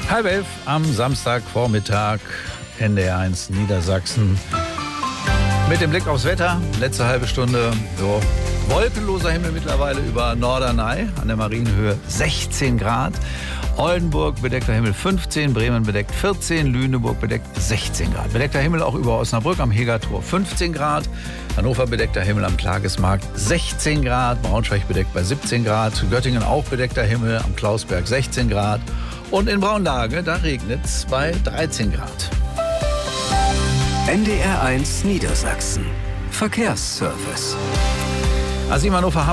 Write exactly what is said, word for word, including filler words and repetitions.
Halb elf am Samstagvormittag, N D R eins Niedersachsen. Mit dem Blick aufs Wetter, letzte halbe Stunde, so, wolkenloser Himmel mittlerweile über Norderney, an der Marienhöhe sechzehn Grad. Oldenburg bedeckter Himmel fünfzehn, Bremen bedeckt vierzehn, Lüneburg bedeckt sechzehn Grad. Bedeckter Himmel auch über Osnabrück am Hegertor fünfzehn Grad. Hannover bedeckter Himmel am Klagesmarkt sechzehn Grad. Braunschweig bedeckt bei siebzehn Grad. Göttingen auch bedeckter Himmel am Klausberg sechzehn Grad. Und in Braunlage, da regnet es bei dreizehn Grad. N D R eins Niedersachsen. Verkehrsservice. A sieben Hannover